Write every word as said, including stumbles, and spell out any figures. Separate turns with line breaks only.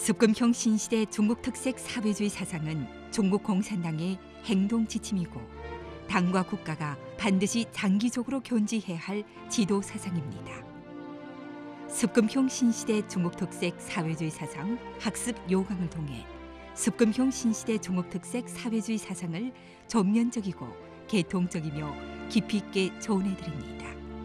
습금형 신시대 중국 특색 사회주의 사상은 중국 공산당의 행동 지침이고 당과 국가가 반드시 장기적으로 견지해야 할 지도 사상입니다. 습금형 신시대 중국 특색 사회주의 사상 학습 요강을 통해 습금형 신시대 중국 특색 사회주의 사상을 전면적이고 개통적이며 깊이 있게 전해드립니다.